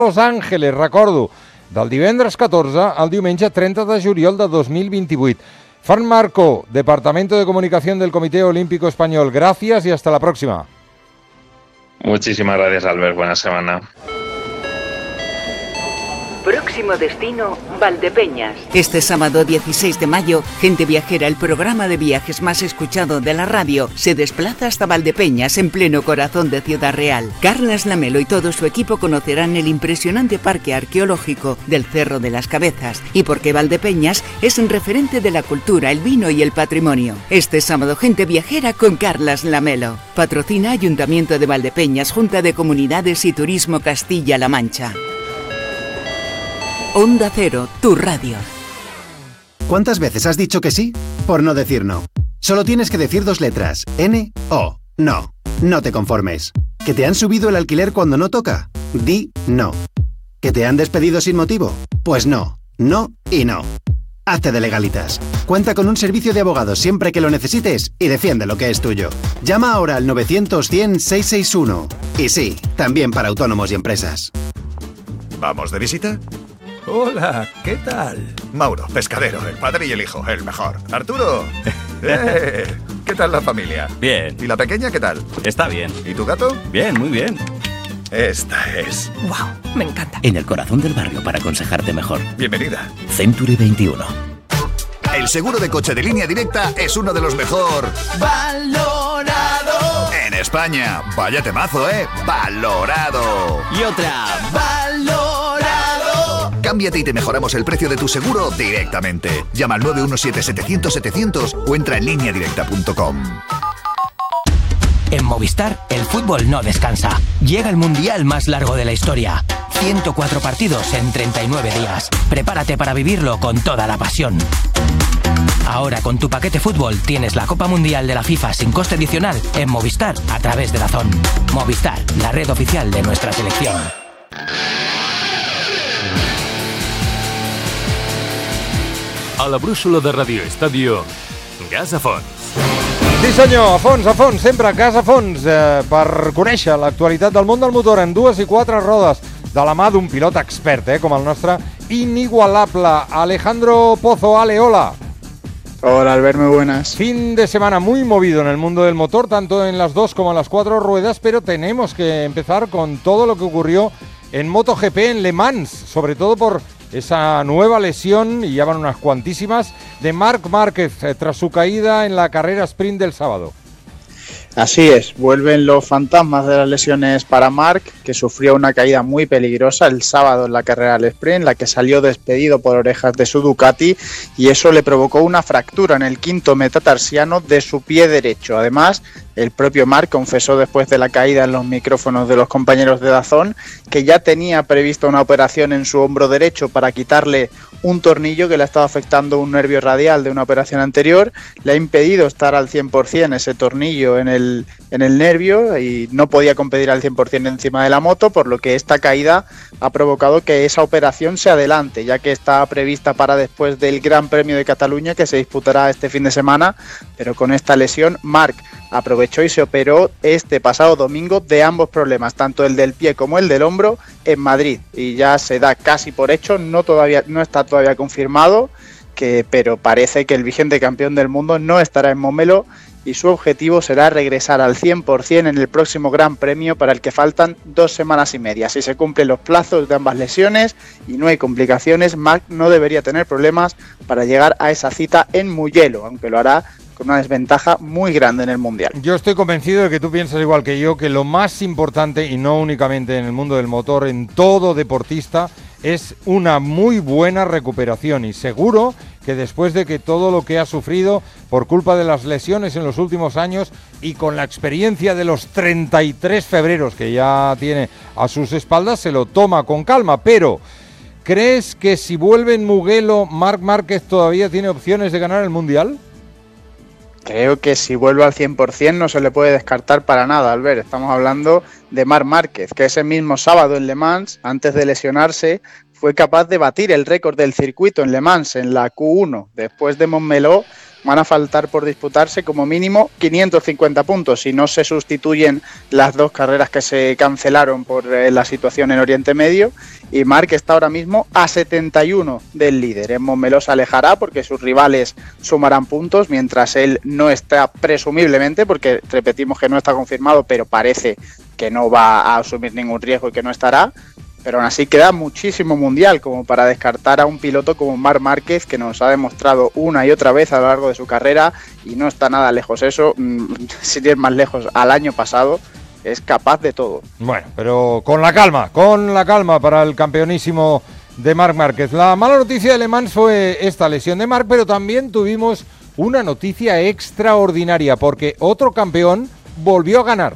Los Ángeles, recordo, del divendres 14 al diumenge 30 de juliol de 2028. Fran Marco, Departamento de Comunicación del Comité Olímpico Español, gracias y hasta la próxima. Muchísimas gracias, Albert. Buena semana. Próximo destino, Valdepeñas. Este sábado 16 de mayo, Gente Viajera, el programa de viajes más escuchado de la radio, se desplaza hasta Valdepeñas, en pleno corazón de Ciudad Real. Carlas Lamelo y todo su equipo conocerán el impresionante parque arqueológico del Cerro de las Cabezas y por qué Valdepeñas es un referente de la cultura, el vino y el patrimonio. Este sábado, Gente Viajera con Carlas Lamelo. Patrocina Ayuntamiento de Valdepeñas, Junta de Comunidades y Turismo Castilla-La Mancha. Onda Cero, tu radio. ¿Cuántas veces has dicho que sí? Por no decir no. Solo tienes que decir 2 letras. N-O. No. No te conformes. ¿Que te han subido el alquiler cuando no toca? Di no. ¿Que te han despedido sin motivo? Pues no. No y no. Hazte de Legalitas. Cuenta con un servicio de abogados siempre que lo necesites y defiende lo que es tuyo. Llama ahora al 900-100-661. Y sí, también para autónomos y empresas. ¿Vamos de visita? Hola, ¿qué tal? Mauro, pescadero, el padre y el hijo, el mejor. Arturo, ¿qué tal la familia? Bien. ¿Y la pequeña qué tal? Está bien. ¿Y tu gato? Bien, muy bien. Esta es. ¡Wow! Me encanta. En el corazón del barrio para aconsejarte mejor. Bienvenida. Century 21. El seguro de coche de Línea Directa es uno de los mejor valorado en España. Vaya temazo, ¿eh? Valorado. Y otra. Valorado. Cámbiate y te mejoramos el precio de tu seguro directamente. Llama al 917-700-700 o entra en lineadirecta.com. En Movistar, el fútbol no descansa. Llega el mundial más largo de la historia. 104 partidos en 39 días. Prepárate para vivirlo con toda la pasión. Ahora con tu paquete fútbol tienes la Copa Mundial de la FIFA sin coste adicional en Movistar a través de DAZN. Movistar, la red oficial de nuestra selección. A la brúixola de Radio Estadio, Gas a Fons. Sí senyor, a fons, sempre gas a fons, per conèixer l'actualitat del món del motor en 2 i 4 rodes, de la mà d'un pilot expert, com el nostre inigualable Alejandro Pozo. Ale, hola. Hola Albert, muy buenas. Fin de semana muy movido en el mundo del motor, tanto en las 2 como en las 4 ruedas, pero tenemos que empezar con todo lo que ocurrió en MotoGP en Le Mans, sobre todo por esa nueva lesión, y ya van unas cuantísimas, de Marc Márquez tras su caída en la carrera sprint del sábado. Así es, vuelven los fantasmas de las lesiones para Marc, que sufrió una caída muy peligrosa el sábado en la carrera del sprint, en la que salió despedido por orejas de su Ducati, y eso le provocó una fractura en el quinto metatarsiano de su pie derecho. Además, el propio Marc confesó después de la caída en los micrófonos de los compañeros de DAZN que ya tenía prevista una operación en su hombro derecho para quitarle un tornillo que le estaba afectando un nervio radial de una operación anterior. Le ha impedido estar al 100% ese tornillo en el nervio y no podía competir al 100% encima de la moto, por lo que esta caída ha provocado que esa operación se adelante, ya que está prevista para después del Gran Premio de Cataluña, que se disputará este fin de semana. Pero con esta lesión, Marc aprovechó y se operó este pasado domingo de ambos problemas, tanto el del pie como el del hombro, en Madrid, y ya se da casi por hecho, no está todavía confirmado, pero parece que el vigente campeón del mundo no estará en Momelo y su objetivo será regresar al 100% en el próximo Gran Premio, para el que faltan 2 semanas y media. Si se cumplen los plazos de ambas lesiones y no hay complicaciones, Marc no debería tener problemas para llegar a esa cita en Mugello, aunque lo hará con una desventaja muy grande en el Mundial. Yo estoy convencido de que tú piensas igual que yo, que lo más importante, y no únicamente en el mundo del motor, en todo deportista, es una muy buena recuperación, y seguro que después de que todo lo que ha sufrido por culpa de las lesiones en los últimos años y con la experiencia de los 33 febreros que ya tiene a sus espaldas, se lo toma con calma. Pero ¿crees que si vuelve en Mugello, Marc Márquez todavía tiene opciones de ganar el Mundial? Creo que si vuelve al 100% no se le puede descartar para nada, Albert. Estamos hablando de Marc Márquez, que ese mismo sábado en Le Mans, antes de lesionarse, fue capaz de batir el récord del circuito en Le Mans, en la Q1. Después de Montmeló, van a faltar por disputarse como mínimo 550 puntos si no se sustituyen las 2 carreras que se cancelaron por la situación en Oriente Medio, y Marc está ahora mismo a 71 del líder. En Montmeló se alejará porque sus rivales sumarán puntos, mientras él no está, presumiblemente, porque repetimos que no está confirmado, pero parece que no va a asumir ningún riesgo y que no estará. Pero aún así queda muchísimo mundial como para descartar a un piloto como Marc Márquez, que nos ha demostrado una y otra vez a lo largo de su carrera, y no está nada lejos eso, sin ir más lejos al año pasado, es capaz de todo. Bueno, pero con la calma para el campeonísimo de Marc Márquez. La mala noticia de Le Mans fue esta lesión de Marc, pero también tuvimos una noticia extraordinaria, porque otro campeón volvió a ganar.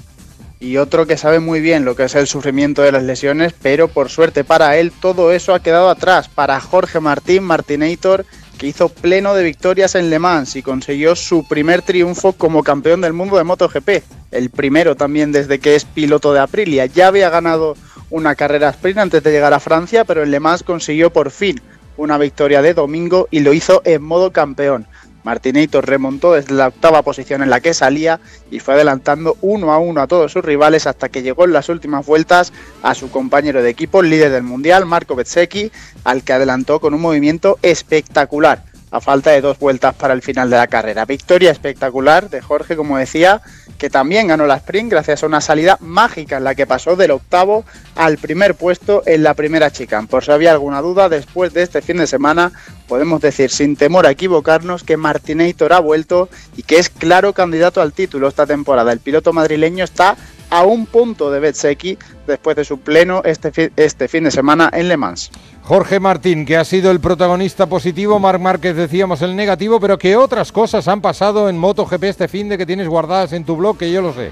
Y otro que sabe muy bien lo que es el sufrimiento de las lesiones, pero por suerte para él todo eso ha quedado atrás. Para Jorge Martín, Martinator, que hizo pleno de victorias en Le Mans y consiguió su primer triunfo como campeón del mundo de MotoGP. El primero también desde que es piloto de Aprilia. Ya había ganado una carrera sprint antes de llegar a Francia, pero en Le Mans consiguió por fin una victoria de domingo y lo hizo en modo campeón. Martinator remontó desde la 8ª posición en la que salía y fue adelantando 1-1 a todos sus rivales hasta que llegó en las últimas vueltas a su compañero de equipo, el líder del mundial, Marco Bezzecchi, al que adelantó con un movimiento espectacular a falta de 2 vueltas para el final de la carrera. Victoria espectacular de Jorge, como decía, que también ganó la sprint gracias a una salida mágica en la que pasó del 8º al primer puesto en la primera chicane. Por si había alguna duda, después de este fin de semana podemos decir sin temor a equivocarnos que Martinator ha vuelto y que es claro candidato al título esta temporada. El piloto madrileño está a un punto de Bezzecchi después de su pleno este fin de semana en Le Mans. Jorge Martín, que ha sido el protagonista positivo, Marc Márquez decíamos el negativo, pero ¿qué otras cosas han pasado en MotoGP este fin de que tienes guardadas en tu blog, que yo lo sé?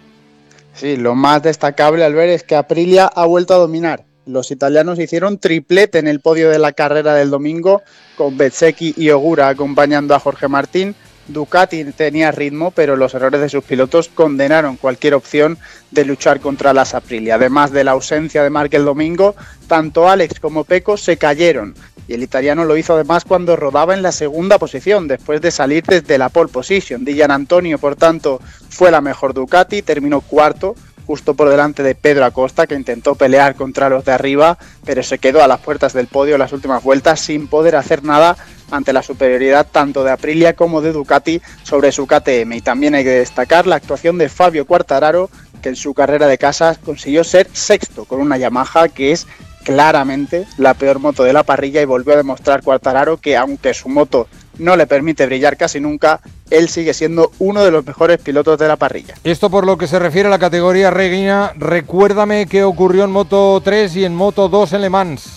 Sí, lo más destacable al ver es que Aprilia ha vuelto a dominar. Los italianos hicieron triplete en el podio de la carrera del domingo, con Bezzecchi y Ogura acompañando a Jorge Martín. Ducati tenía ritmo, pero los errores de sus pilotos condenaron cualquier opción de luchar contra las Aprilia. Además de la ausencia de Marc el domingo, tanto Alex como Pecco se cayeron, y el italiano lo hizo además cuando rodaba en la 2ª posición, después de salir desde la pole position. Di Giannantonio, por tanto, fue la mejor Ducati, terminó 4º, justo por delante de Pedro Acosta, que intentó pelear contra los de arriba, pero se quedó a las puertas del podio en las últimas vueltas sin poder hacer nada ante la superioridad tanto de Aprilia como de Ducati sobre su KTM. Y también hay que destacar la actuación de Fabio Quartararo, que en su carrera de casa consiguió ser 6º con una Yamaha que es claramente la peor moto de la parrilla, y volvió a demostrar Quartararo que aunque su moto no le permite brillar casi nunca, él sigue siendo uno de los mejores pilotos de la parrilla. Esto por lo que se refiere a la categoría Reguina. Recuérdame qué ocurrió en Moto 3 y en Moto 2 en Le Mans.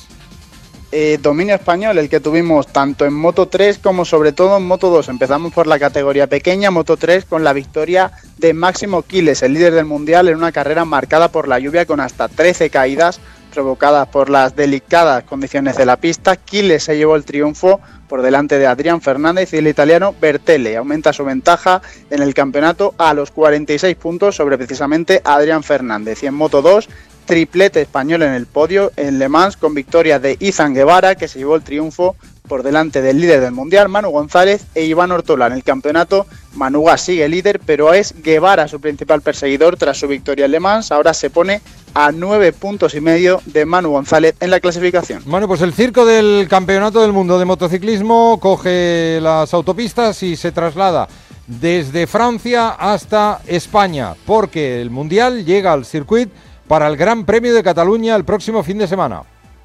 Dominio español el que tuvimos tanto en Moto 3 como sobre todo en Moto 2. Empezamos por la categoría pequeña, Moto 3, con la victoria de Máximo Quiles, el líder del mundial, en una carrera marcada por la lluvia con hasta 13 caídas provocadas por las delicadas condiciones de la pista. Quiles se llevó el triunfo por delante de Adrián Fernández, y el italiano Bertelle aumenta su ventaja en el campeonato a los 46 puntos sobre precisamente Adrián Fernández. Y en Moto 2, triplete español en el podio en Le Mans, con victoria de Izan Guevara, que se llevó el triunfo por delante del líder del mundial, Manu González, e Iván Ortola. En el campeonato, Manuga sigue líder, pero es Guevara su principal perseguidor tras su victoria en Le Mans. Ahora se pone a 9,5 puntos de Manu González en la clasificación. Bueno, pues el circo del Campeonato del Mundo de Motociclismo coge las autopistas y se traslada desde Francia hasta España, porque el Mundial llega al circuit para el Gran Premio de Cataluña el próximo fin de semana.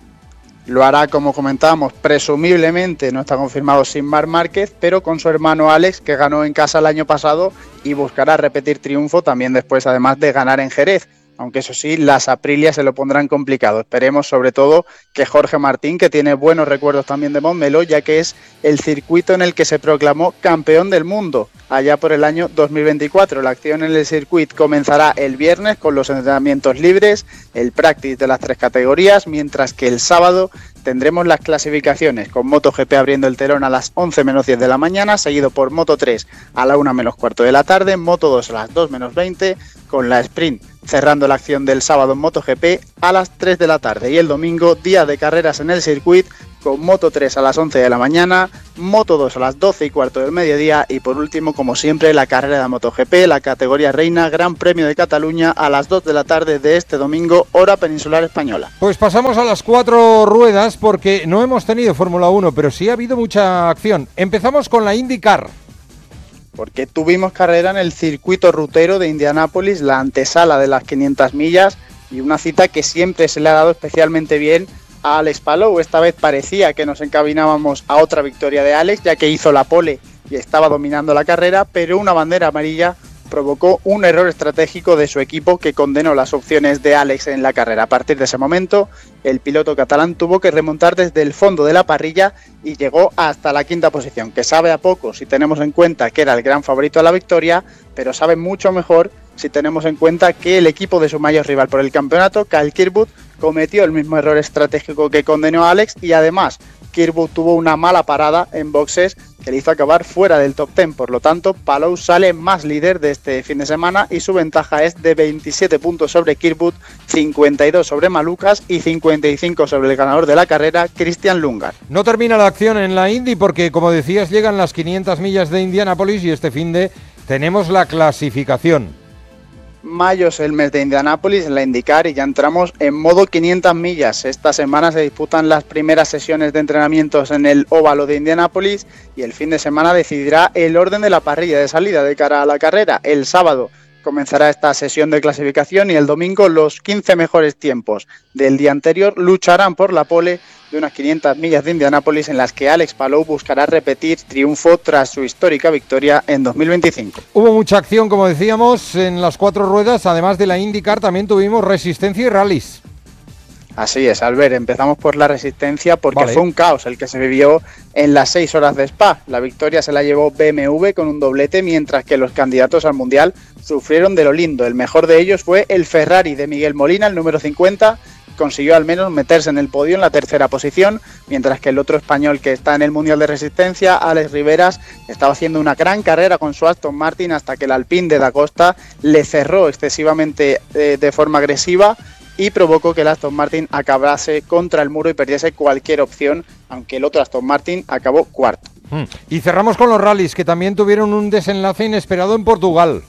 Lo hará, como comentábamos, presumiblemente, no está confirmado, sin Marc Márquez, pero con su hermano Alex, que ganó en casa el año pasado y buscará repetir triunfo también después, además de ganar en Jerez. Aunque eso sí, las Aprilia se lo pondrán complicado. Esperemos sobre todo que Jorge Martín, que tiene buenos recuerdos también de Montmeló, ya que es el circuito en el que se proclamó campeón del mundo allá por el año 2024. La acción en el circuito comenzará el viernes con los entrenamientos libres, el practice de las 3 categorías, mientras que el sábado tendremos las clasificaciones, con MotoGP abriendo el telón a las 11 menos 10 de la mañana, seguido por Moto 3 a la 1 menos cuarto de la tarde, Moto 2 a las 2 menos 20, con la sprint cerrando la acción del sábado en MotoGP a las 3 de la tarde. Y el domingo, día de carreras en el circuito, con Moto 3 a las 11 de la mañana, Moto 2 a las 12:15 del mediodía y por último, como siempre, la carrera de MotoGP, la categoría reina, Gran Premio de Cataluña a las 2 de la tarde de este domingo, hora peninsular española. Pues pasamos a las 4 ruedas porque no hemos tenido Fórmula 1, pero sí ha habido mucha acción. Empezamos con la IndyCar. Porque tuvimos carrera en el circuito rutero de Indianápolis, la antesala de las 500 millas y una cita que siempre se le ha dado especialmente bien a Alex Palou. Esta vez parecía que nos encaminábamos a otra victoria de Alex, ya que hizo la pole y estaba dominando la carrera, pero una bandera amarilla provocó un error estratégico de su equipo que condenó las opciones de Alex en la carrera. A partir de ese momento, el piloto catalán tuvo que remontar desde el fondo de la parrilla y llegó hasta la 5ª posición, que sabe a poco si tenemos en cuenta que era el gran favorito a la victoria, pero sabe mucho mejor si tenemos en cuenta que el equipo de su mayor rival por el campeonato, Kyle Kirkwood, cometió el mismo error estratégico que condenó a Alex y además Kirkwood tuvo una mala parada en boxes que le hizo acabar fuera del top 10. Por lo tanto, Palou sale más líder de este fin de semana y su ventaja es de 27 puntos sobre Kirkwood, 52 sobre Malukas y 55 sobre el ganador de la carrera, Christian Lundgaard. No termina la acción en la Indy porque, como decías, llegan las 500 millas de Indianápolis y este fin de tenemos la clasificación. Mayo es el mes de Indianápolis en la IndyCar y ya entramos en modo 500 millas. Esta semana se disputan las primeras sesiones de entrenamientos en el óvalo de Indianápolis y el fin de semana decidirá el orden de la parrilla de salida de cara a la carrera. El sábado comenzará esta sesión de clasificación y el domingo los 15 mejores tiempos del día anterior lucharán por la pole de unas 500 millas de Indianápolis en las que Alex Palou buscará repetir triunfo tras su histórica victoria en 2025. Hubo mucha acción, como decíamos, en las 4 ruedas. Además de la IndyCar también tuvimos resistencia y rallies. Así es, Albert, empezamos por la resistencia porque fue un caos el que se vivió en las 6 horas de Spa. La victoria se la llevó BMW con un doblete, mientras que los candidatos al Mundial sufrieron de lo lindo. El mejor de ellos fue el Ferrari de Miguel Molina, el número 50, consiguió al menos meterse en el podio en la 3ª posición, mientras que el otro español que está en el Mundial de Resistencia, Alex Riveras, estaba haciendo una gran carrera con su Aston Martin hasta que el Alpine de Da Costa le cerró excesivamente de forma agresiva y provocó que el Aston Martin acabase contra el muro y perdiese cualquier opción, aunque el otro Aston Martin acabó cuarto. Y cerramos con los rallies, que también tuvieron un desenlace inesperado en Portugal.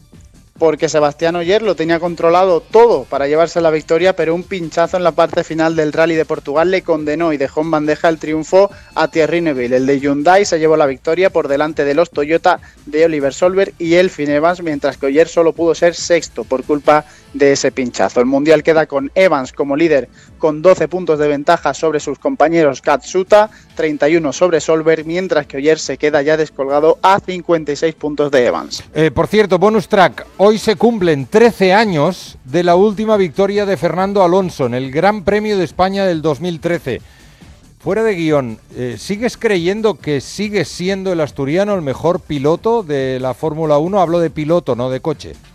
Porque Sebastián Ogier lo tenía controlado todo para llevarse la victoria, pero un pinchazo en la parte final del Rally de Portugal le condenó y dejó en bandeja el triunfo a Thierry Neuville. El de Hyundai se llevó la victoria por delante de los Toyota de Oliver Solberg y Elfyn Evans, mientras que Ogier solo pudo ser sexto por culpa de ese pinchazo. El Mundial queda con Evans como líder con 12 puntos de ventaja sobre sus compañeros Katsuta, 31 sobre Solberg, mientras que Ogier se queda ya descolgado a 56 puntos de Evans. Por cierto, bonus track, hoy se cumplen 13 años de la última victoria de Fernando Alonso en el Gran Premio de España del 2013. Fuera de guión, ¿sigues creyendo que sigue siendo el asturiano el mejor piloto de la Fórmula 1? Hablo de piloto, no de coche.